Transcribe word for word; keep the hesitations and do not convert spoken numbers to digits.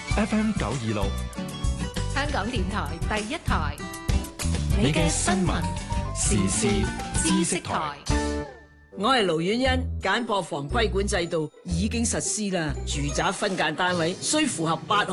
F M 九二六， 香港電台第一台， 你嘅新聞時事知識台。 我係盧婉欣，簡樸房規管制度已經實施啦，住宅分間單位需符合八